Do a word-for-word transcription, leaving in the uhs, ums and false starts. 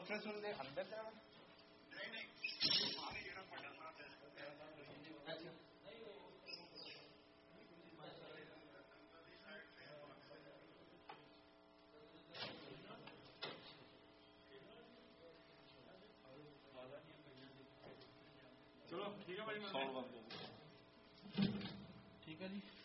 ਉੱਥੇ ਸੁਣਦੇ ਅੰਦਰ ਜਾਣਾ ਨਹੀਂ ਨਹੀਂ ਪਾਣੀ ਜਿਹੜਾ ਵੱਡਾ ਸਾਹ ਹੈ ਅੱਛਾ ਚਲੋ ਠੀਕ ਹੈ ਭਾਈ ਠੀਕ ਹੈ ਜੀ।